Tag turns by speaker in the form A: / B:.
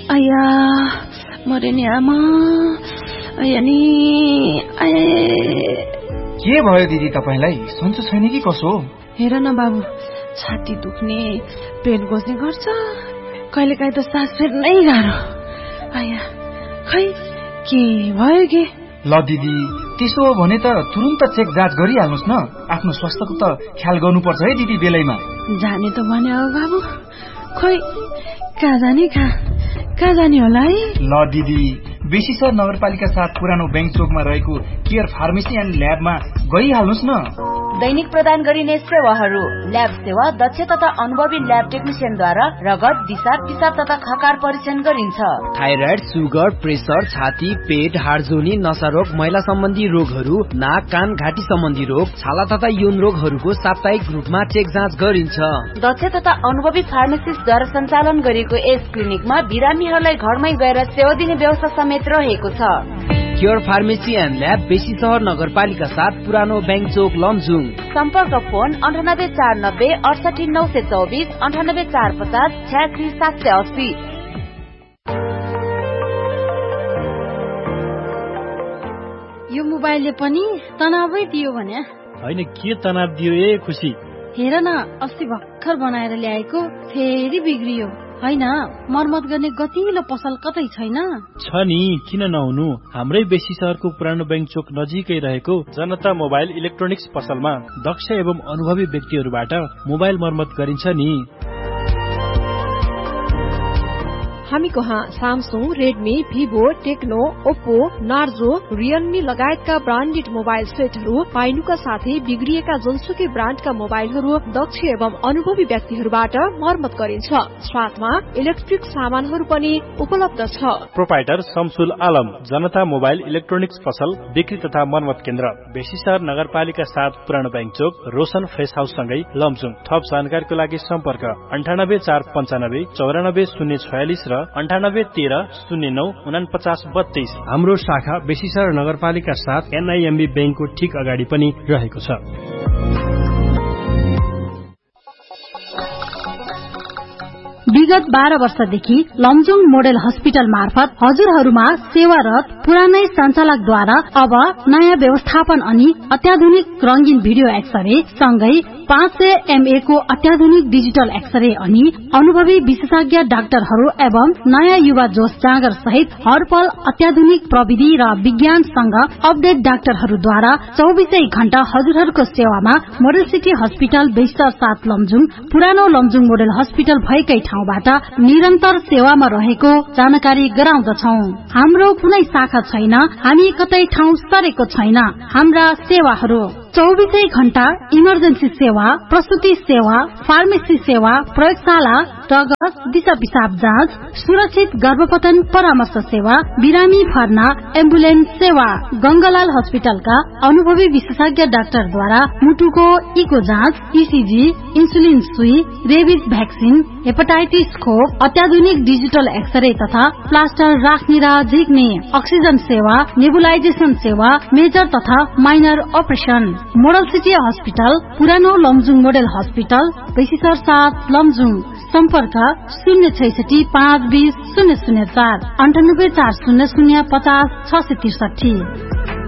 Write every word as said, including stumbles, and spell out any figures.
A: आया मरे नि आमा आया नि आए
B: के भयो दिदी तपाईलाई सन्चो छैन कि कसो?
A: हेर न बाबु छाती दुख्ने पेट बस्ने गर्छ कहिलेकाहीँ त सास फेर्नै गाह्रो। आया खै के भयो के?
B: ल दिदी त्यसो हो भने त तुरुन्त चेक जाँच गरिहाल्नुस् न। आफ्नो स्वास्थ्यको त ख्याल गर्नुपर्छ है दिदी बेलैमा।
A: जाने त भने हो बाबु खोइ कहाँ जाने कहाँ कहाँ जाने होला है?
B: ल दिदी बेसीसर नगरपालिका साथ पुरानो बैंक चोकमा रहेको केयर फार्मेसी एन्ड ल्याबमा गइहाल्नुस् न।
C: दैनिक प्रदान गरिने सेवाहरू ल्याब सेवा दक्ष तथा अनुभवी ल्याब टेक्निसियनद्वारा रगत दिशा पिसाब तथा खकार परीक्षण गरिन्छ।
D: थाइराइड सुगर प्रेसर छाती पेट हाडजोनी नसारोग महिला सम्बन्धी रोगहरू नाक कान घाँटी सम्बन्धी रोग छाला तथा यौन रोगहरूको साप्ताहिक रूपमा चेक जाँच गरिन्छ।
C: दक्ष तथा अनुभवी फार्मासिस्टद्वारा सञ्चालन गरिएको यस क्लिनिकमा बिरामीहरूलाई घरमै गएर सेवा दिने व्यवस्था समेत रहेको छ।
D: केयर फार्मेसी एन्ड ल्याब बेसी सहर नगरपालिका साथ पुरानो बैंक चोक लमजुङ।
C: सम्पर्क फोन अन्ठानब्बे चार नब्बे अडसठी नौ सय चौबिस अन्ठानब्बे चार पचास छ्यासी सात सय अस्सी।
E: यो मोबाइलले पनि तनावै दियो भने
F: होइन के तनाव दियो ए खुसी?
E: हेर न अस्ति भर्खर बनाएर ल्याएको फेरि बिग्रियो। होइन मर्मत गर्ने गतिलो पसल कतै छैन?
F: छ नि किन नहुनु, हाम्रै बेसी सहरको पुरानो बैंक चोक नजिकै रहेको जनता मोबाइल इलेक्ट्रोनिक्स पसलमा दक्ष एवं अनुभवी व्यक्तिहरूबाट मोबाइल मर्मत गरिन्छ नि।
G: हामी कहाँ Samsung Redmi Vivo Tecno Oppo Narzo Realme लगायतका ब्रान्डेड मोबाइल सेटहरू पाइनुका साथै बिग्रिएका जुनसुकै ब्रान्डका मोबाइलहरू दक्ष एवं अनुभवी व्यक्तिहरूबाट मर्मत गरिन्छ। साथमा इलेक्ट्रिक सामानहरू पनि उपलब्ध छ।
F: प्रोपाइटर शमसुल आलम जनता मोबाइल इलेक्ट्रोनिक्स पसल बिक्री तथा मर्मत केन्द्र बेसी सहर नगरपालिका साथ पुरानो बैंक चोक रोशन फ्रेस हाउस सँगै लमजुङ। थप जानकारीको लागि सम्पर्क अन्ठानब्बे चार पञ्चानब्बे चौरानब्बे शून्य छयालिस र अन्ठानब्बे तेह्र शून्य नौ उनापचास बत्तीस। हाम्रो शाखा बेसी सहर नगरपालिका साथ एनआईएमबी बैंकको ठिक अगाडि पनि रहेको छ।
E: विगत बाह्र वर्षदेखि लमजुङ मोडेल हस्पिटल मार्फत हजुरहरूमा सेवारत पुरानै सञ्चालकद्वारा अब नयाँ व्यवस्थापन अनि अत्याधुनिक रंगीन भिडियो एक्सरे सँगै पाँच सय एमए को अत्याधुनिक डिजिटल एक्सरे अनि अनुभवी विशेषज्ञ डाक्टरहरू एवं नयाँ युवा जोश जाँगर सहित हरपल अत्याधुनिक प्रविधि र विज्ञानसँग अपडेट डाक्टरहरूद्वारा चौबिसै घण्टा हजुरहरूको सेवामा मोडल सिटी हस्पिटल बेस्टर साथ लमजुङ पुरानो लमजुङ मोडल हस्पिटल भएकै ठाउँबाट निरन्तर सेवामा रहेको जानकारी गराउँदछौ। हाम्रो कुनै शाखा छैन, हामी कतै ठाउँ सरेको छैन। हाम्रा सेवाहरू चौबिसै घण्टा इमर्जेन्सी सेवा, प्रसुति सेवा, फार्मेसी सेवा, प्रयोगशाला, रगत दिशा पिसाब जाँच, सुरक्षित गर्भपतन परामर्श सेवा, बिरामी भर्ना, एम्बुलेन्स सेवा। गंगालाल हस्पिटलका अनुभवी विशेषज्ञ डाक्टरद्वारा मुटुको इको जाँच, ईसीजी, इन्सुलिन सुई, रेबिज भ्याक्सिन, हेपाटाइटिस खोप, अत्याधुनिक डिजिटल एक्सरे तथा प्लास्टर राख्ने र झिक्ने, अक्सिजन सेवा, नेबुलाइजेसन सेवा, मेजर तथा minor operation. Model city hospital पुरानो लमजुङ मोडल हस्पिटल बेसीसर साथ लमजुङ। सम्पर्क शून्य छैसठी पाँच बीस शून्य शून्य चार अन्ठानब्बे चार शून्य शून्य पचास छ सय त्रिसठी।